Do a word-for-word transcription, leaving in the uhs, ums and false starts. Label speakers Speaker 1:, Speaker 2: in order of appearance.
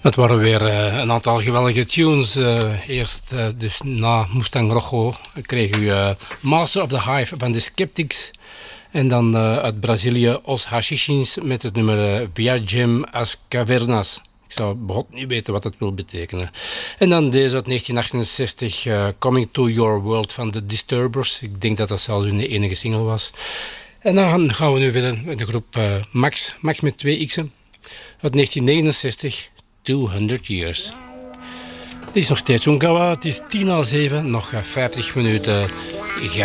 Speaker 1: Het waren weer uh, een aantal geweldige tunes. Uh, eerst uh, dus na Mustang Rojo kreeg u uh, Master of the Hive van de Skeptics. En dan uh, uit Brazilië Os Hashishins met het nummer uh, Viagem as Cavernas. Ik zou begot niet weten wat dat wil betekenen. En dan deze uit negentien achtenzestig, uh, Coming to Your World van The Disturbers. Ik denk dat dat zelfs hun enige single was. En dan gaan we nu verder met de groep uh, Max. Max met twee x'en. Uit negentien negenenzestig, tweehonderd Years. Het is nog steeds Onkawa, het is tien na zeven, nog vijftig minuten gaan.